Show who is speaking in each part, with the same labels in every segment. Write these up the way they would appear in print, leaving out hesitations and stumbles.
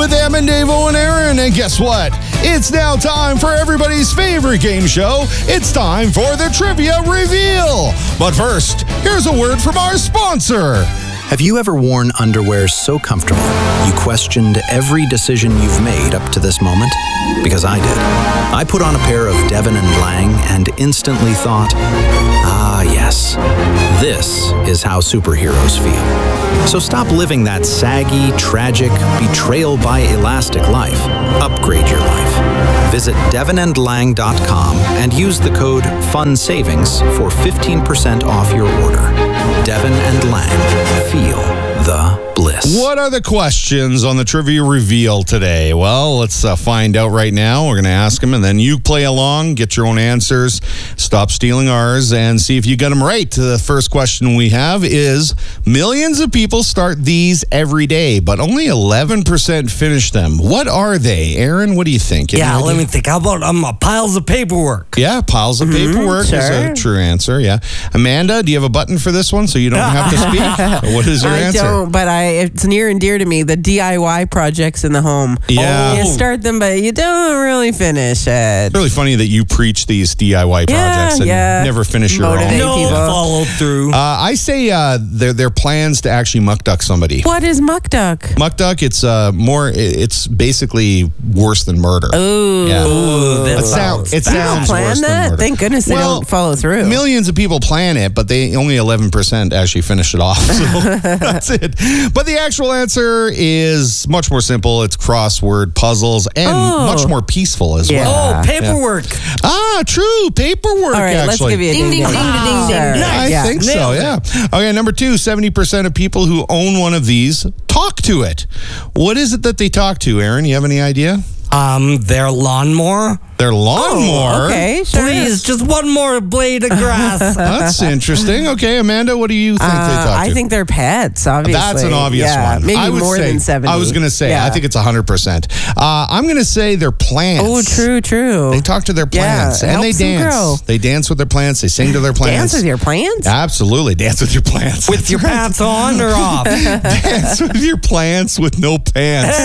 Speaker 1: with Em and Davo and Aaron. And guess what? It's now time for everybody's favorite game show. It's time for the Trivia Reveal. But first, here's a word from our sponsor.
Speaker 2: Have you ever worn underwear so comfortable you questioned every decision you've made up to this moment? Because I did. I put on a pair of Devon and Lang and instantly thought, yes, this is how superheroes feel. So stop living that saggy, tragic, betrayal by elastic life. Upgrade your life. Visit devonandlang.com and use the code FUNSAVINGS for 15% off your order. Devon and Lang. Feel the bliss.
Speaker 1: What are the questions on the Trivia Reveal today? Well, let's find out right now. We're going to ask them, and then you play along, get your own answers, stop stealing ours, and see if you get them right. The first question we have is, millions of people start these every day, but only 11% finish them. What are they? Aaron, what do you think?
Speaker 3: Let me think. How about piles of paperwork?
Speaker 1: Yeah, piles of paperwork is a true answer, yeah. Amanda, do you have a button for this one so you don't have to speak? What is your answer?
Speaker 4: I don't, but it's near and dear to me, the DIY projects in the home.
Speaker 1: Yeah.
Speaker 4: You start them, but you don't really finish it.
Speaker 1: It's really funny that you preach these DIY projects and never finish your own.
Speaker 3: No follow through.
Speaker 1: I say they're plans to actually muck duck somebody.
Speaker 4: What is muck duck?
Speaker 1: Muck duck, it's basically worse than murder.
Speaker 4: Ooh.
Speaker 1: Yeah.
Speaker 3: That
Speaker 1: it sounds worse than murder.
Speaker 4: Thank goodness they don't follow through.
Speaker 1: Millions of people plan it, but they only 11% actually finish it off. So that's it. But the actual answer is much more simple. It's crossword puzzles and much more peaceful as well.
Speaker 3: Oh, paperwork.
Speaker 1: Yeah. True. Paperwork,
Speaker 4: all right,
Speaker 1: actually.
Speaker 4: let's give you a ding, ding, ding, ding, ding, ding.
Speaker 1: I think so, yeah. Okay, number 2, 70% of people who own one of these talk to it. What is it that they talk to, Aaron? You have any idea?
Speaker 3: Their lawnmower.
Speaker 1: Their lawnmower?
Speaker 4: Okay, sure.
Speaker 3: Please, just one more blade of grass.
Speaker 1: That's interesting. Okay, Amanda, what do you think they talk to?
Speaker 4: I think they're pets, obviously.
Speaker 1: That's an obvious one.
Speaker 4: Maybe more than 70.
Speaker 1: I was going to say, I think it's 100%. I'm going to say they're plants.
Speaker 4: Oh, true.
Speaker 1: They talk to their plants.
Speaker 4: Yeah,
Speaker 1: and they dance.
Speaker 4: Grow.
Speaker 1: They dance with their plants. They sing to their plants.
Speaker 4: Dance with your plants?
Speaker 1: Absolutely. Dance with your plants.
Speaker 3: With your pants on or off?
Speaker 1: Dance with your plants with no pants.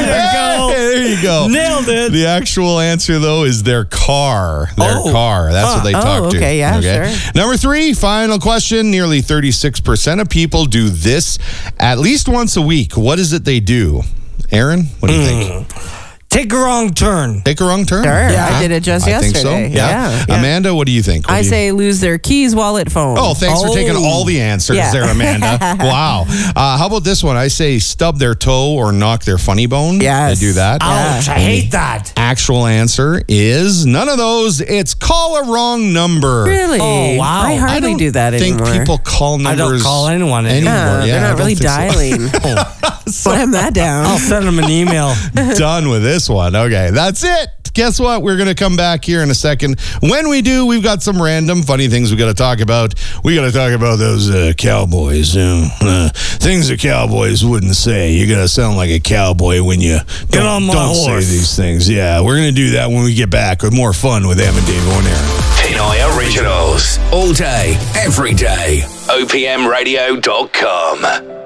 Speaker 1: There you go.
Speaker 3: Nailed it.
Speaker 1: The actual answer, though, is their car. Their car. That's what they talk to.
Speaker 4: Okay, yeah, sure.
Speaker 1: Number 3, final question. Nearly 36% of people do this at least once a week. What is it they do? Aaron, what do you think?
Speaker 3: Take a wrong turn.
Speaker 1: Take a wrong turn?
Speaker 4: Sure, I did it just yesterday.
Speaker 1: I think so, yeah. Amanda, what do you think?
Speaker 4: I say lose their keys, wallet, phone.
Speaker 1: Oh, thanks for taking all the answers there, Amanda. Wow. How about this one? I say stub their toe or knock their funny bone.
Speaker 4: Yes.
Speaker 1: They do that.
Speaker 3: Ouch, I hate that.
Speaker 1: Actual answer is none of those. It's call a wrong number.
Speaker 4: Really?
Speaker 3: Oh, wow.
Speaker 4: I hardly do that anymore.
Speaker 1: I think people call numbers.
Speaker 3: I don't call anyone anymore.
Speaker 4: They're not really dialing. Slam that down.
Speaker 3: I'll send them an email.
Speaker 1: Done with this one. Okay, that's it. Guess what? We're going to come back here in a second. When we do, we've got some random funny things we got to talk about. We got to talk about those cowboys. Things that cowboys wouldn't say. You got to sound like a cowboy when you don't say these things. Yeah, we're going to do that when we get back with more fun with Em and Davo and Aaron.
Speaker 5: TNI Originals. All day, every day. OPMradio.com.